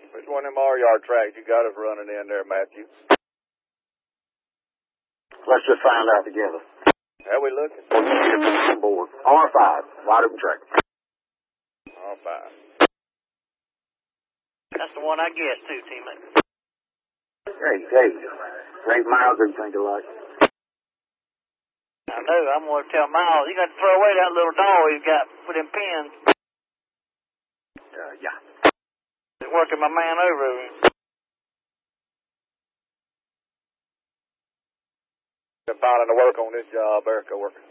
Which one of them R-yard tracks you got us running in there, Matthew? Let's just find out together. How we looking? On board. R5, wide open track. R5. That's the one I guessed too, teammate. Hey. Great miles, everything you like. I know, I'm going to tell Miles, you got to throw away that little doll he's got with them pins. Yeah. He's working my man over. Been piling to work on this job, Erica working.